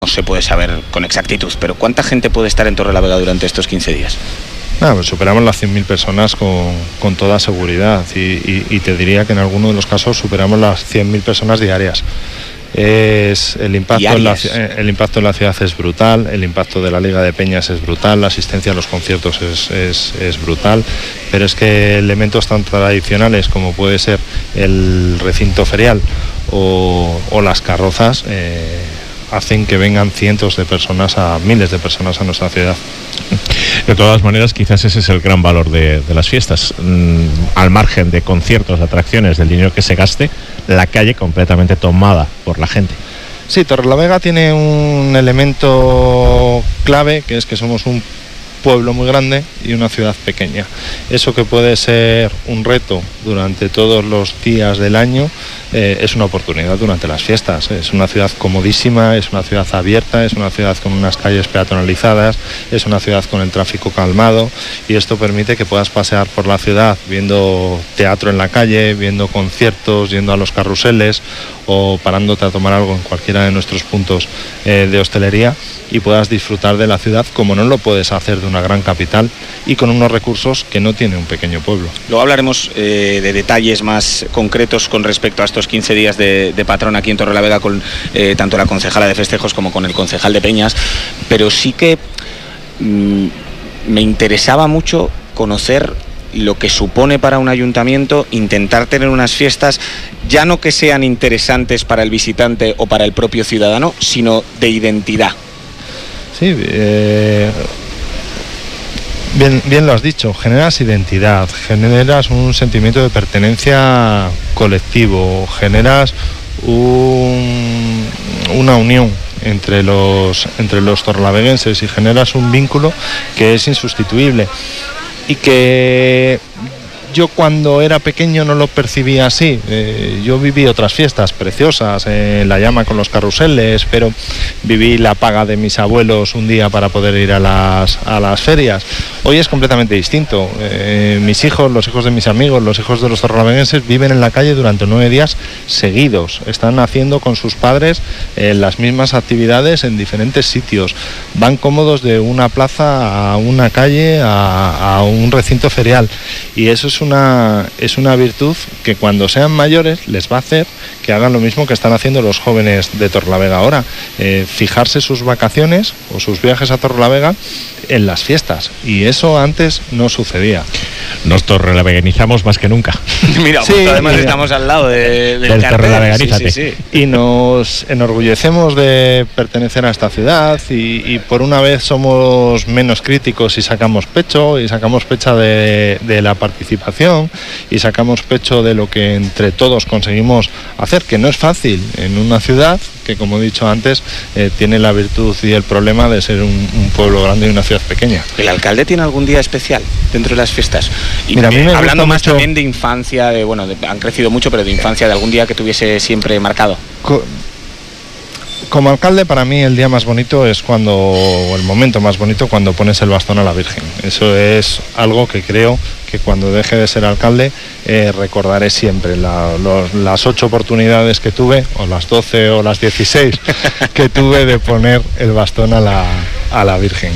no se puede saber con exactitud, pero ¿cuánta gente puede estar en Torrelavega durante estos 15 días? Pues superamos las 100.000 personas con toda seguridad y te diría que en algunos de los casos superamos las 100.000 personas diarias. El impacto en la ciudad es brutal, el impacto de la Liga de Peñas es brutal, la asistencia a los conciertos es brutal, pero es que elementos tan tradicionales como puede ser el recinto ferial o las carrozas hacen que vengan cientos de personas, miles de personas a nuestra ciudad. De todas maneras, quizás ese es el gran valor de las fiestas. Al margen de conciertos, atracciones, del dinero que se gaste, la calle completamente tomada por la gente. Sí, Torrelavega tiene un elemento clave, que es que somos un pueblo muy grande y una ciudad pequeña. Eso que puede ser un reto durante todos los días del año, es una oportunidad durante las fiestas. Es una ciudad comodísima, es una ciudad abierta, es una ciudad con unas calles peatonalizadas, es una ciudad con el tráfico calmado, y esto permite que puedas pasear por la ciudad viendo teatro en la calle, viendo conciertos, yendo a los carruseles o parándote a tomar algo en cualquiera de nuestros puntos de hostelería, y puedas disfrutar de la ciudad como no lo puedes hacer de una gran capital y con unos recursos que no tiene un pequeño pueblo. Luego hablaremos de detalles más concretos con respecto a estos 15 días de patrón aquí en Torrelavega con tanto la concejala de festejos como con el concejal de Peñas, pero sí que me interesaba mucho conocer lo que supone para un ayuntamiento intentar tener unas fiestas ya no que sean interesantes para el visitante o para el propio ciudadano, sino de identidad. Sí, bien lo has dicho, generas identidad, generas un sentimiento de pertenencia colectivo, generas una unión entre los torrelaveguenses y generas un vínculo que es insustituible y que yo cuando era pequeño no lo percibía así. Yo viví otras fiestas preciosas, la llama con los carruseles, pero viví la paga de mis abuelos un día para poder ir a las ferias. Hoy es completamente distinto. Mis hijos, los hijos de mis amigos, los hijos de los torrelaveguenses viven en la calle durante 9 días seguidos. Están haciendo con sus padres las mismas actividades en diferentes sitios. Van cómodos de una plaza a una calle, a un recinto ferial, y eso es una virtud que cuando sean mayores les va a hacer que hagan lo mismo que están haciendo los jóvenes de Torrelavega ahora, fijarse sus vacaciones o sus viajes a Torrelavega en las fiestas, y eso antes no sucedía. Nos torrelaveganizamos más que nunca. Mira, sí, además estamos al lado del Torrelaveganízate. Sí. Y nos enorgullecemos de pertenecer a esta ciudad y por una vez somos menos críticos y sacamos pecho de la participación y sacamos pecho de lo que entre todos conseguimos hacer, que no es fácil en una ciudad que, como he dicho antes, tiene la virtud y el problema de ser un pueblo grande y una ciudad pequeña. ¿El alcalde tiene algún día especial dentro de las fiestas? Y mira, a mí me hablando más mucho... también de infancia, han crecido mucho, pero de infancia, de algún día que tuviese siempre marcado. Como alcalde, para mí el día más bonito es el momento más bonito cuando pones el bastón a la Virgen. Eso es algo que creo que cuando deje de ser alcalde recordaré siempre. Las 8 oportunidades que tuve, o las 12 o las 16 que tuve de poner el bastón a la Virgen.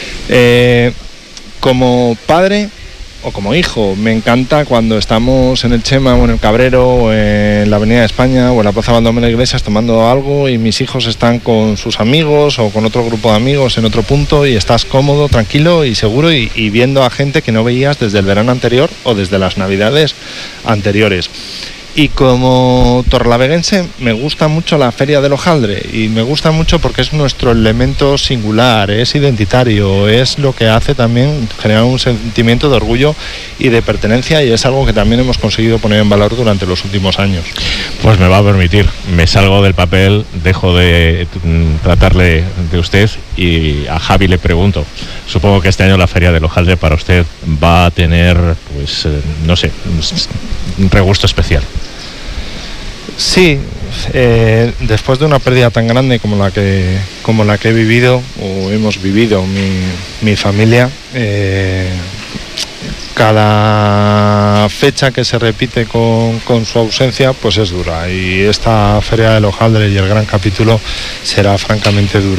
Como padre o como hijo, me encanta cuando estamos en el Chema o en el Cabrero o en la Avenida de España o en la Plaza Baldomero Iglesias tomando algo y mis hijos están con sus amigos o con otro grupo de amigos en otro punto y estás cómodo, tranquilo y seguro y viendo a gente que no veías desde el verano anterior o desde las navidades anteriores. Y como torrelaveguense me gusta mucho la Feria del Hojaldre y me gusta mucho porque es nuestro elemento singular, es identitario, es lo que hace también generar un sentimiento de orgullo y de pertenencia, y es algo que también hemos conseguido poner en valor durante los últimos años. Pues me va a permitir, me salgo del papel, dejo de tratarle de usted y a Javi le pregunto. Supongo que este año la Feria del Hojaldre para usted va a tener, pues, no sé, un regusto especial. Sí, después de una pérdida tan grande como la que he vivido o hemos vivido mi familia, cada fecha que se repite con su ausencia pues es dura, y esta Feria del Hojaldre y el gran capítulo será francamente duro.